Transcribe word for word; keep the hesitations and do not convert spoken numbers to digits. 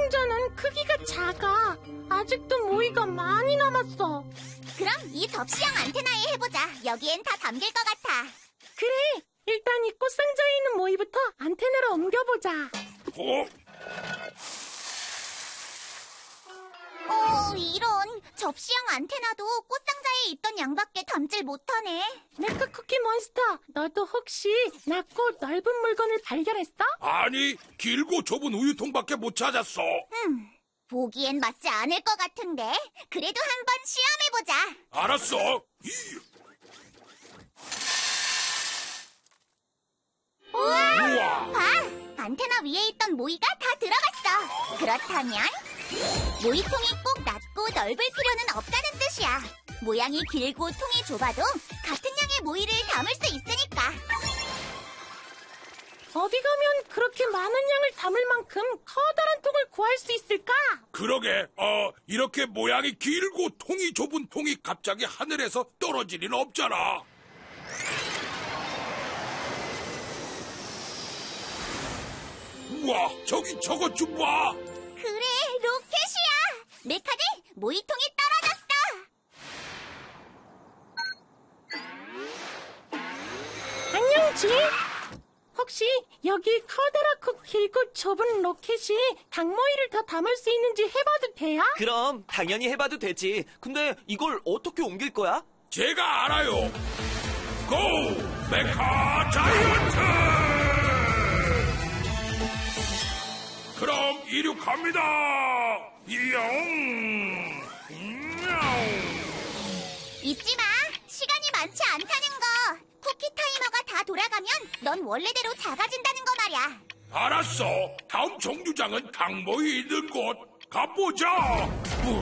상자는 크기가 작아. 아직도 모이가 많이 남았어. 그럼 이 접시형 안테나에 해보자. 여기엔 다 담길 것 같아. 그래, 일단 이 꽃상자에 있는 모이부터 안테나로 옮겨보자. 어? 어, 이런. 접시형 안테나도 꽃상자에 있던 양밖에 담질 못하네. 메카 쿠키 몬스터, 너도 혹시 낮고 넓은 물건을 발견했어? 아니, 길고 좁은 우유통밖에 못 찾았어. 음, 보기엔 맞지 않을 것 같은데. 그래도 한번 시험해보자. 알았어. 이, 우와! 우와. 봐! 안테나 위에 있던 모이가 다 들어갔어. 그렇다면 모이통이 꼭 낮고 넓을 필요는 없다는 뜻이야. 모양이 길고 통이 좁아도 같은 양의 모이를 담을 수 있으니까. 어디 가면 그렇게 많은 양을 담을 만큼 커다란 통을 구할 수 있을까? 그러게, 어, 이렇게 모양이 길고 통이 좁은 통이 갑자기 하늘에서 떨어질 리는 없잖아. 우와, 저기 저것 좀 봐. 그래, 로켓이야. 메카들, 모이통이 떨어졌어. 안녕, 지. 혹시 여기 커다랗고 길고 좁은 로켓이 닭모이를 더 담을 수 있는지 해봐도 돼요? 그럼 당연히 해봐도 되지. 근데 이걸 어떻게 옮길 거야? 제가 알아요. 고! 메카 자이언트! 그럼 이륙합니다. 이용. 잊지 마. 시간이 많지 않다는 거. 쿠키 타이머가 다 돌아가면 넌 원래대로 작아진다는 거 말이야. 알았어. 다음 정류장은 닭모이 있는 곳 가보자.